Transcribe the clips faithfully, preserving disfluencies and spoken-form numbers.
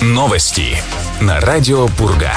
Новости на радио Пурга.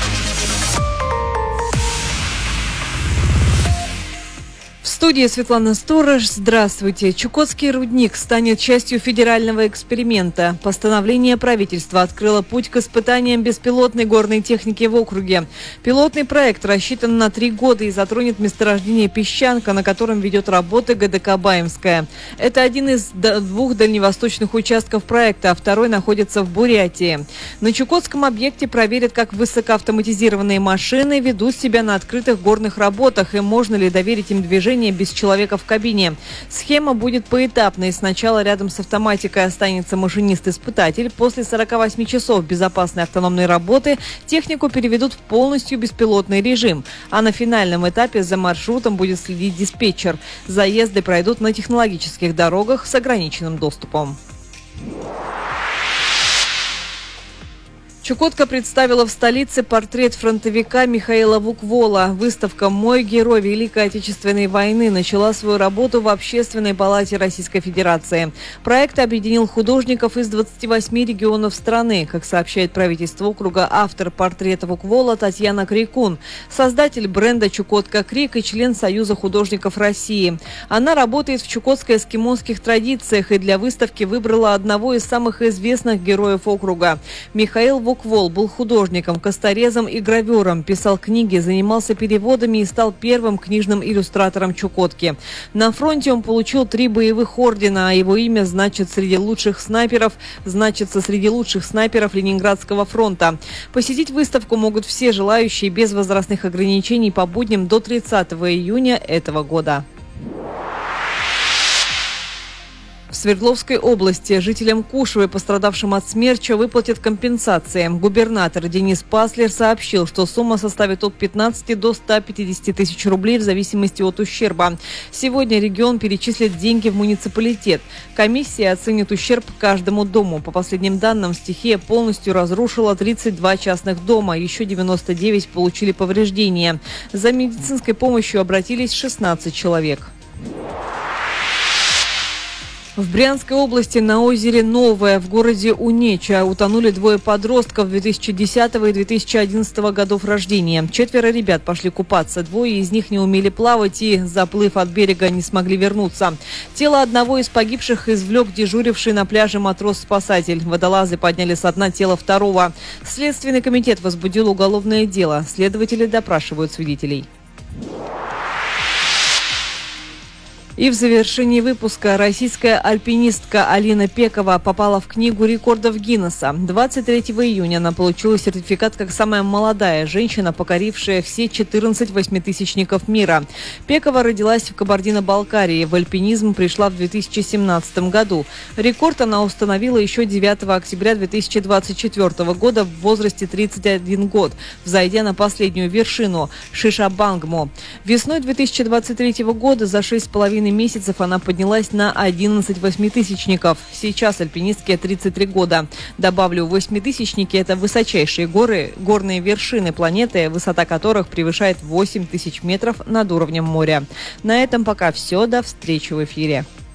В студии Светлана Сторож. Здравствуйте. Чукотский рудник станет частью федерального эксперимента. Постановление правительства открыло путь к испытаниям беспилотной горной техники в округе. Пилотный проект рассчитан на три года и затронет месторождение «Песчанка», на котором ведет работы ГДК «Баимская». Это один из двух дальневосточных участков проекта, а второй находится в Бурятии. На чукотском объекте проверят, как высокоавтоматизированные машины ведут себя на открытых горных работах и можно ли доверить им движение без человека в кабине. Схема будет поэтапной. Сначала рядом с автоматикой останется машинист-испытатель. После сорока восьми часов безопасной автономной работы технику переведут в полностью беспилотный режим. А на финальном этапе за маршрутом будет следить диспетчер. Заезды пройдут на технологических дорогах с ограниченным доступом. Чукотка представила в столице портрет фронтовика Михаила Вуквола. Выставка «Мой герой Великой Отечественной войны» начала свою работу в Общественной палате Российской Федерации. Проект объединил художников из двадцати восьми регионов страны. Как сообщает правительство округа, автор портрета Вуквола Татьяна Крикун, создатель бренда «Чукотка Крик» и член Союза художников России. Она работает в чукотско-эскимосских традициях и для выставки выбрала одного из самых известных героев округа. Михаил Вуквол Вуквол был художником, косторезом и гравером, писал книги, занимался переводами и стал первым книжным иллюстратором Чукотки. На фронте он получил три боевых ордена, а его имя значит среди лучших снайперов, значится среди лучших снайперов Ленинградского фронта. Посетить выставку могут все желающие без возрастных ограничений по будням до тридцатого июня этого года. В Свердловской области жителям Кушевой, пострадавшим от смерча, выплатят компенсации. Губернатор Денис Паслер сообщил, что сумма составит от пятнадцати до ста пятидесяти тысяч рублей в зависимости от ущерба. Сегодня регион перечислит деньги в муниципалитет. Комиссия оценит ущерб каждому дому. По последним данным, стихия полностью разрушила тридцать два частных дома, еще девяносто девять получили повреждения. За медицинской помощью обратились шестнадцать человек. В Брянской области на озере Новое в городе Унеча утонули двое подростков две тысячи десятого и две тысячи одиннадцатого годов рождения. Четверо ребят пошли купаться. Двое из них не умели плавать и, заплыв от берега, не смогли вернуться. Тело одного из погибших извлек дежуривший на пляже матрос-спасатель. Водолазы подняли со дна тело второго. Следственный комитет возбудил уголовное дело. Следователи допрашивают свидетелей. И в завершении выпуска российская альпинистка Алина Пекова попала в книгу рекордов Гиннесса. двадцать третьего июня она получила сертификат как самая молодая женщина, покорившая все четырнадцать восьмитысячников мира. Пекова родилась в Кабардино-Балкарии. В альпинизм пришла в две тысячи семнадцатом году. Рекорд она установила еще девятого октября две тысячи двадцать четвёртого года в возрасте тридцать один год, взойдя на последнюю вершину – Шишабангмо. Весной две тысячи двадцать третьего года за шесть с половиной месяцев она поднялась на одиннадцать восьмитысячников. Сейчас альпинистке тридцать три года. Добавлю, восьмитысячники – это высочайшие горы, горные вершины планеты, высота которых превышает восемь тысяч метров над уровнем моря. На этом пока все. До встречи в эфире.